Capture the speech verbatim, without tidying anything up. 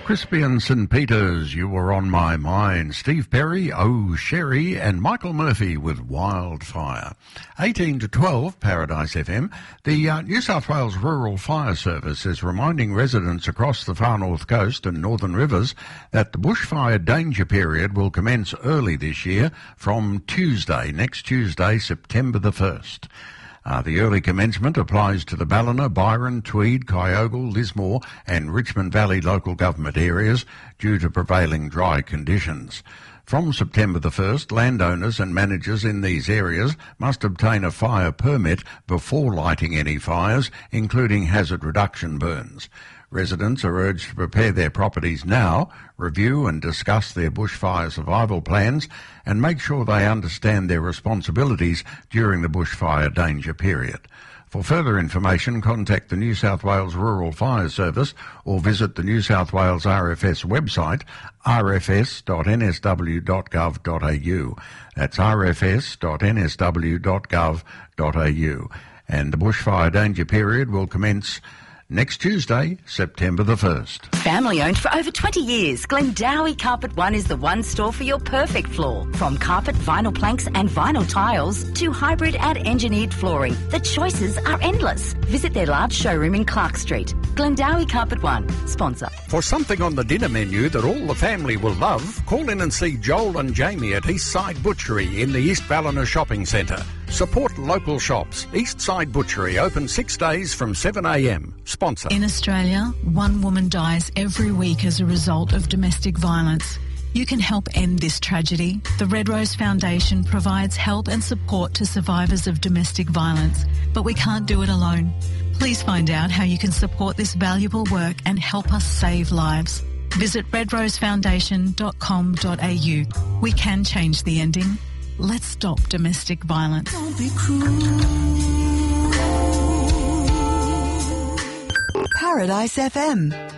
Crispy and Saint Peters, You Were On My Mind. Steve Perry, Oh Sherry, and Michael Murphy with Wildfire. eighteen to twelve, Paradise F M. The uh, New South Wales Rural Fire Service is reminding residents across the far north coast and northern rivers that the bushfire danger period will commence early this year from Tuesday, next Tuesday, September the first. Uh, the early commencement applies to the Ballina, Byron, Tweed, Kyogle, Lismore and Richmond Valley local government areas due to prevailing dry conditions. From September the first, landowners and managers in these areas must obtain a fire permit before lighting any fires, including hazard reduction burns. Residents are urged to prepare their properties now, review and discuss their bushfire survival plans, and make sure they understand their responsibilities during the bushfire danger period. For further information, contact the New South Wales Rural Fire Service or visit the New South Wales R F S website, r f s dot n s w dot gov dot a u. That's r f s dot n s w dot gov dot a u. And the bushfire danger period will commence next Tuesday, September the first. Family owned for over twenty years, Glendowie Carpet One is the one store for your perfect floor. From carpet, vinyl planks and vinyl tiles to hybrid and engineered flooring, the choices are endless. Visit their large showroom in Clark Street. Glendowie Carpet One, sponsor. For something on the dinner menu that all the family will love, call in and see Joel and Jamie at Eastside Butchery in the East Ballina Shopping Centre. Support local shops. Eastside Butchery open six days from seven a m. Sponsor. In Australia, one woman dies every week as a result of domestic violence. You can help end this tragedy. The Red Rose Foundation provides help and support to survivors of domestic violence, but we can't do it alone. Please find out how you can support this valuable work and help us save lives. Visit red rose foundation dot com dot a u. We can change the ending. Let's stop domestic violence. Don't be cruel. Paradise F M.